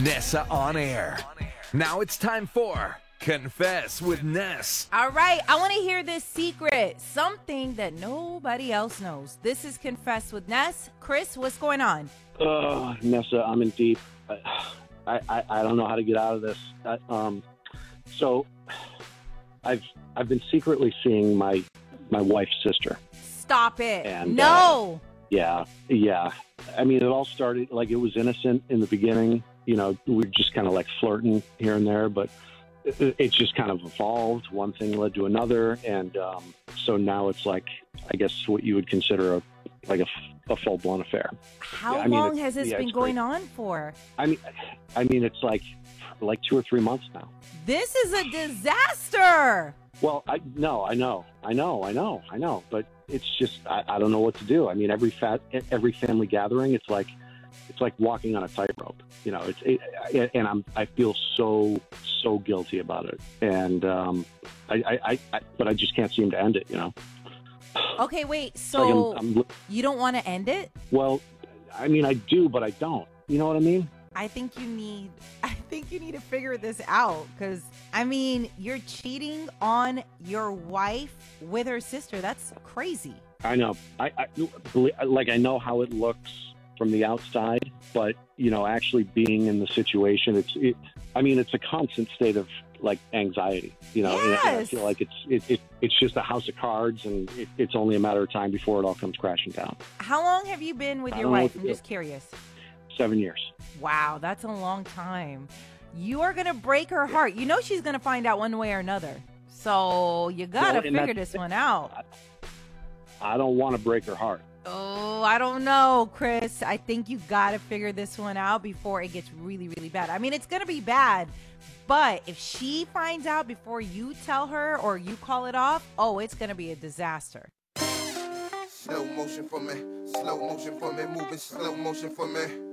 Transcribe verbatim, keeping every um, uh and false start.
Nessa on air. Now it's time for Confess with Ness. All right, I want to hear this secret, something that nobody else knows. This is Confess with Ness. Chris, what's going on? Uh, Nessa, I'm in deep. I, I, I don't know how to get out of this. I, um, so, I've I've been secretly seeing my my wife's sister. Stop it! And, no. Uh, yeah, yeah. I mean, it all started like it was innocent in the beginning. You know, we were just kind of like flirting here and there, but it, it just kind of evolved. One thing led to another, and um, so now it's like, I guess, what you would consider a like a, a full blown affair. How yeah, I mean, long has this yeah, been going great. on for? I mean, I mean, it's like like two or three months now. This is a disaster. Well, I no, I know, I know, I know, I know, but it's just I, I don't know what to do. I mean, every fat every family gathering, it's like it's like walking on a tightrope. You know, it's it, and I'm I feel so so guilty about it, and um, I, I, I, I but I just can't seem to end it. You know. Okay, wait. So like I'm, I'm, you don't want to end it? Well, I mean, I do, but I don't. You know what I mean? I think you need I think you need to figure this out, because I mean, you're cheating on your wife with her sister. That's crazy. I know. I, I like I know how it looks from the outside, but you know, actually being in the situation, it's it, I mean, it's a constant state of like anxiety, you know. Yes. And I feel like it's it, it it's just a house of cards, and it, it's only a matter of time before it all comes crashing down. How long have you been with I your don't know wife? what to I'm do. just curious. Seven years. Wow, that's a long time. You are going to break her heart. You know she's going to find out one way or another. So you got to Well, and figure that's- this one out. I don't want to break her heart. Oh, I don't know, Chris. I think you got to figure this one out before it gets really, really bad. I mean, it's going to be bad, but if she finds out before you tell her or you call it off, oh, it's going to be a disaster. Slow motion for me, slow motion for me, moving slow motion for me.